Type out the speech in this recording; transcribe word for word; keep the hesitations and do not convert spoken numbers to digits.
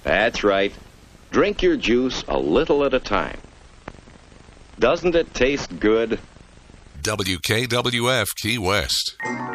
That's right. Drink your juice a little at a time. Doesn't it taste good? W K W F Key West.